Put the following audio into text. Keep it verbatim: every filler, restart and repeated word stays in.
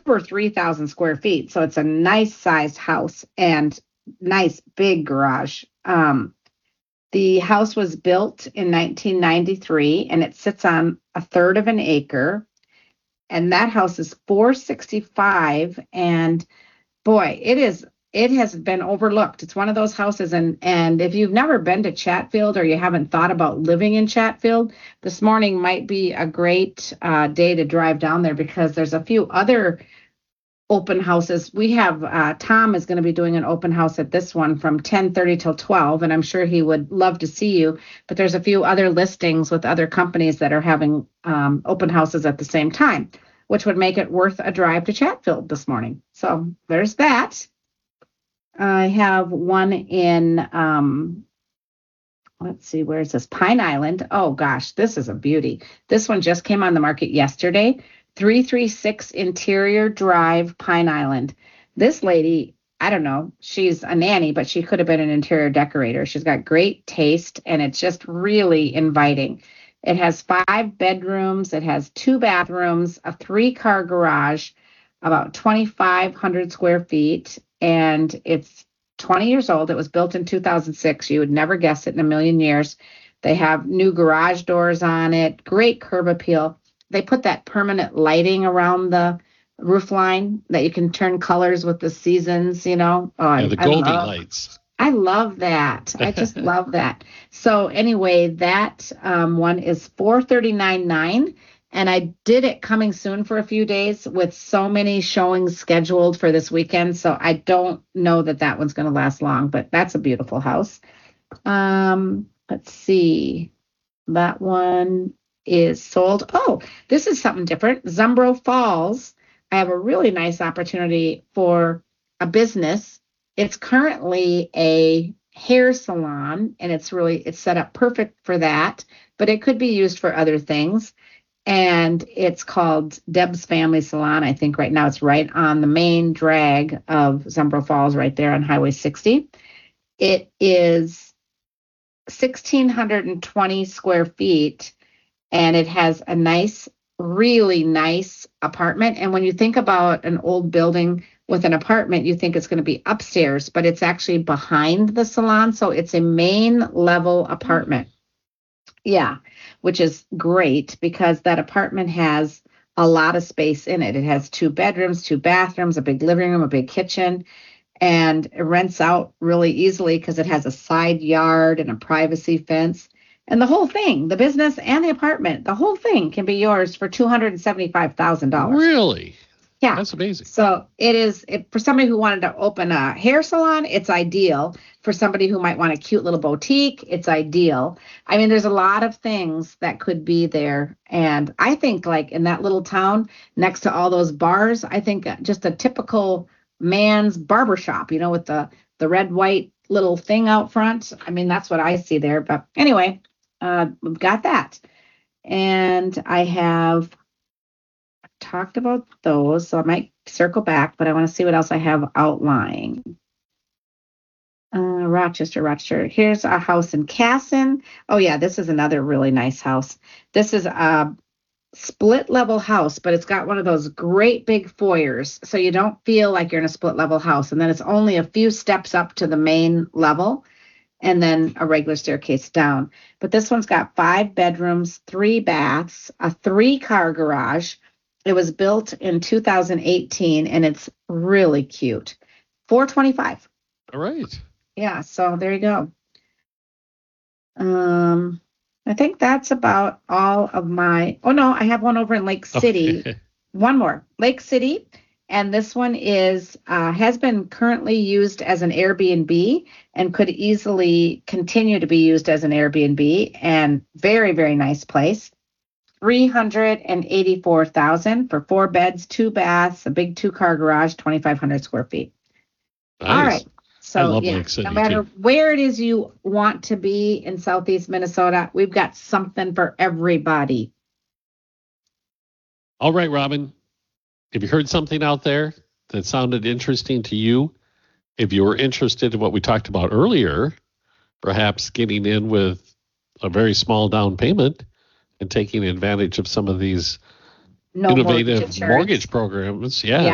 over three thousand square feet. So it's a nice sized house and nice big garage. Um, the house was built in nineteen ninety-three and it sits on a third of an acre. And that house is four sixty-five. And boy, it is, it has been overlooked. It's one of those houses. And, and if you've never been to Chatfield or you haven't thought about living in Chatfield, this morning might be a great uh, day to drive down there because there's a few other open houses. We have, uh, Tom is going to be doing an open house at this one from ten thirty till twelve, and I'm sure he would love to see you. But there's a few other listings with other companies that are having um, open houses at the same time, which would make it worth a drive to Chatfield this morning. So there's that. I have one in, um, let's see, where is this? Pine Island. Oh, gosh, this is a beauty. This one just came on the market yesterday. three thirty-six Interior Drive, Pine Island. This lady, I don't know, she's a nanny, but she could have been an interior decorator. She's got great taste, and it's just really inviting. It has five bedrooms. It has two bathrooms, a three-car garage, about twenty-five hundred square feet, and it's twenty years old. It was built in two thousand six. You would never guess it in a million years. They have new garage doors on it, great curb appeal. They put that permanent lighting around the roof line that you can turn colors with the seasons, you know. Oh, yeah, the I, Goldie I love, lights. I love that. I just love that. So anyway, that um, one is four thirty-nine nine, and I did it coming soon for a few days with so many showings scheduled for this weekend. So I don't know that that one's going to last long, but that's a beautiful house. Um, let's see. That one is sold. Oh, this is something different. Zumbro Falls. I have a really nice opportunity for a business. It's currently a hair salon, and it's really, it's set up perfect for that, but it could be used for other things. And it's called Deb's Family Salon. I think right now it's right on the main drag of Zumbro Falls, right there on Highway sixty. It is one thousand six hundred twenty square feet. And it has a nice, really nice apartment. And when you think about an old building with an apartment, you think it's going to be upstairs, but it's actually behind the salon. So it's a main level apartment. Yeah, which is great because that apartment has a lot of space in it. It has two bedrooms, two bathrooms, a big living room, a big kitchen, and it rents out really easily because it has a side yard and a privacy fence. And the whole thing, the business and the apartment, the whole thing can be yours for two hundred seventy-five thousand dollars. Really? Yeah. That's amazing. So it is, it, for somebody who wanted to open a hair salon, it's ideal. For somebody who might want a cute little boutique, it's ideal. I mean, there's a lot of things that could be there. And I think like in that little town next to all those bars, I think just a typical man's barbershop, you know, with the, the red, white little thing out front. I mean, that's what I see there. But anyway, uh, we've got that. And I have talked about those, so I might circle back, but I want to see what else I have outlying. Uh, Rochester, Rochester. Here's a house in Casson. Oh yeah, this is another really nice house. This is a split level house, but it's got one of those great big foyers, so you don't feel like you're in a split level house. And then it's only a few steps up to the main level, and then a regular staircase down. But this one's got five bedrooms, three baths, a three-car garage. It was built in two thousand eighteen, and it's really cute. four twenty-five. All right. Yeah, so there you go. Um, I think that's about all of my. Oh no, I have one over in Lake City. Okay. One more, Lake City, and this one is uh, has been currently used as an Airbnb and could easily continue to be used as an Airbnb. And very, very nice place. three hundred eighty-four thousand for four beds, two baths, a big two-car garage, twenty-five hundred square feet. Nice. All right. So, I love yeah, Lake City, no matter too. where it is you want to be in Southeast Minnesota, we've got something for everybody. All right, Robin. If you heard something out there that sounded interesting to you, if you were interested in what we talked about earlier, perhaps getting in with a very small down payment and taking advantage of some of these No innovative mortgage mortgage, insurance. programs. Yeah. Yeah.